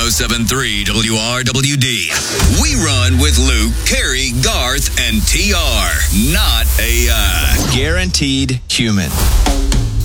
1073 WRWD. We run with Luke, Carrie, Garth, and TR. Not AI. Guaranteed human.